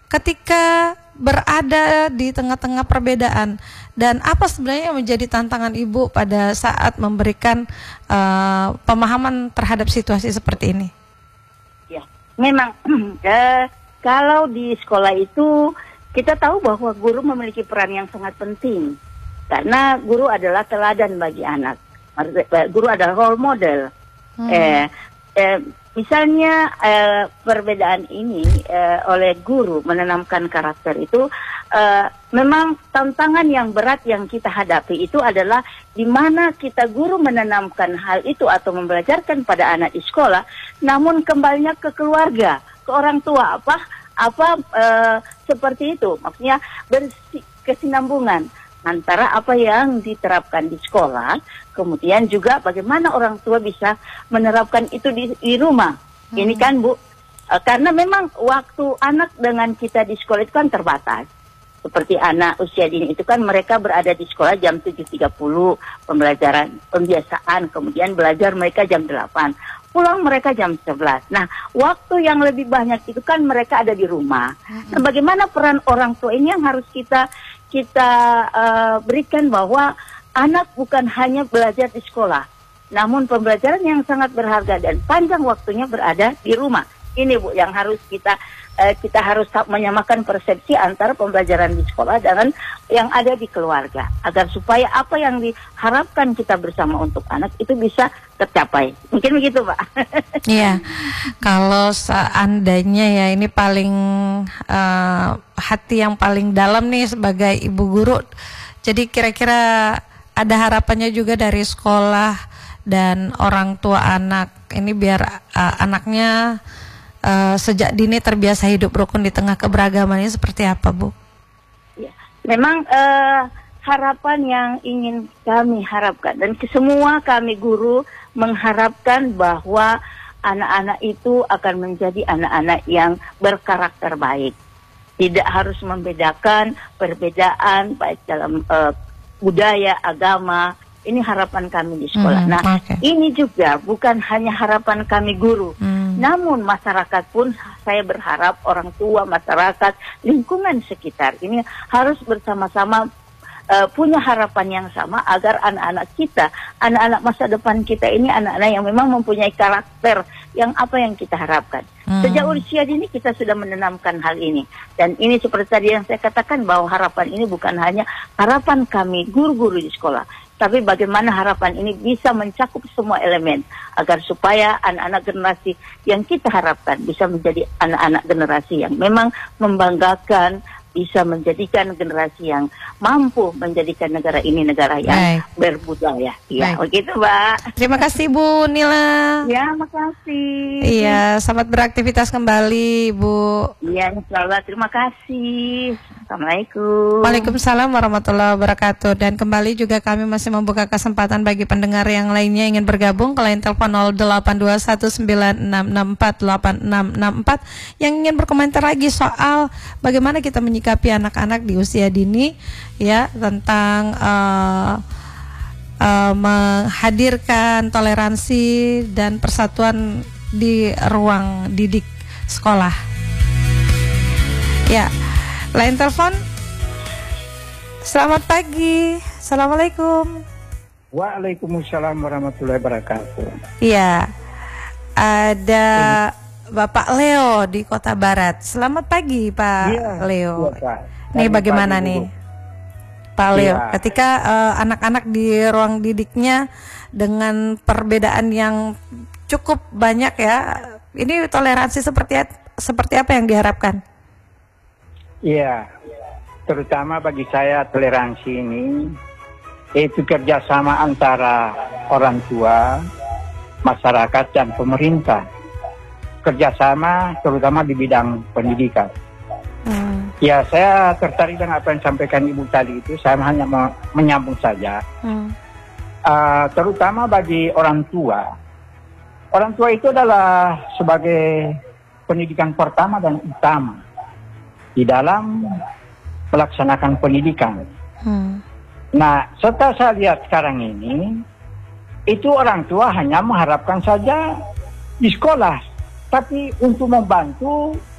ketika berada di tengah-tengah perbedaan, dan apa sebenarnya yang menjadi tantangan Ibu pada saat memberikan pemahaman terhadap situasi seperti ini? Ya, memang kalau di sekolah itu kita tahu bahwa guru memiliki peran yang sangat penting, karena guru adalah teladan bagi anak. Guru adalah role model. Misalnya perbedaan ini oleh guru menanamkan karakter itu memang tantangan yang berat yang kita hadapi itu adalah di mana kita guru menanamkan hal itu atau membelajarkan pada anak di sekolah, namun kembalinya ke keluarga, ke orang tua seperti itu. Maksudnya kesinambungan antara apa yang diterapkan di sekolah, kemudian juga bagaimana orang tua bisa menerapkan itu di rumah. Ini kan Bu, karena memang waktu anak dengan kita di sekolah itu kan terbatas. Seperti anak usia dini itu kan mereka berada di sekolah jam 7.30, pembiasaan, kemudian belajar mereka jam 8. Pulang mereka jam 11. Nah, waktu yang lebih banyak itu kan mereka ada di rumah. Nah, bagaimana peran orang tua ini yang harus kita berikan, bahwa anak bukan hanya belajar di sekolah, namun pembelajaran yang sangat berharga dan panjang waktunya berada di rumah. Ini Bu yang harus kita harus menyamakan persepsi antara pembelajaran di sekolah dengan yang ada di keluarga, agar supaya apa yang diharapkan kita bersama untuk anak itu bisa tercapai. Mungkin begitu Pak. Iya, kalau seandainya ya ini paling hati yang paling dalam nih sebagai ibu guru. Jadi kira-kira ada harapannya juga dari sekolah dan orang tua anak ini biar anaknya sejak dini terbiasa hidup rukun di tengah keberagaman ini seperti apa Bu? Ya, memang harapan yang ingin kami harapkan, dan semua kami guru mengharapkan bahwa anak-anak itu akan menjadi anak-anak yang berkarakter baik. Tidak harus membedakan perbedaan baik dalam budaya, agama. Ini harapan kami di sekolah. Ini juga bukan hanya harapan kami guru, namun masyarakat pun saya berharap orang tua, masyarakat, lingkungan sekitar ini harus bersama-sama punya harapan yang sama agar anak-anak kita, anak-anak masa depan kita ini anak-anak yang memang mempunyai karakter yang apa yang kita harapkan. Sejak usia dini kita sudah menanamkan hal ini. Dan ini seperti tadi yang saya katakan, bahwa harapan ini bukan hanya harapan kami guru-guru di sekolah, tapi bagaimana harapan ini bisa mencakup semua elemen agar supaya anak-anak generasi yang kita harapkan bisa menjadi anak-anak generasi yang memang membanggakan, bisa menjadikan generasi yang mampu menjadikan negara ini negara yang berbudaya. Ya, begitu Mbak. Terima kasih Bu Nila. Ya, makasih. Iya, selamat beraktivitas kembali Bu. Iya, insyaallah. Terima kasih. Assalamualaikum. Waalaikumsalam warahmatullahi wabarakatuh. Dan kembali juga kami masih membuka kesempatan bagi pendengar yang lainnya ingin bergabung ke line telepon 082196648664 yang ingin berkomentar lagi soal bagaimana kita menyikapi anak-anak di usia dini, ya, tentang menghadirkan toleransi dan persatuan di ruang didik sekolah. Ya, line telepon. Selamat pagi. Assalamualaikum. Waalaikumsalam warahmatullahi wabarakatuh. Iya, ada Bapak Leo di Kota Barat. Selamat pagi Pak Leo. Iya, Pak. Nih bagaimana nih Pak Leo, ketika anak-anak di ruang didiknya dengan perbedaan yang cukup banyak ya, ini toleransi seperti apa yang diharapkan? Iya, terutama bagi saya toleransi ini itu kerjasama antara orang tua, masyarakat dan pemerintah. Kerjasama terutama di bidang pendidikan. Ya, saya tertarik dengan apa yang disampaikan Ibu tadi itu. Saya hanya menyambung saja. Terutama bagi orang tua. Orang tua itu adalah sebagai pendidikan pertama dan utama di dalam melaksanakan pendidikan. Nah, setelah saya lihat sekarang ini, itu orang tua hanya mengharapkan saja di sekolah, tapi untuk membantu